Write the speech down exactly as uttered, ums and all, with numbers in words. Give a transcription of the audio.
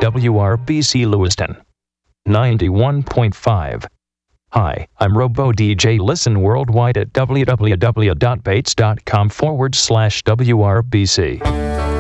W R B C Lewiston. ninety-one point five. Hi, I'm Robo D J. Listen worldwide at www.bates.com forward slash WRBC.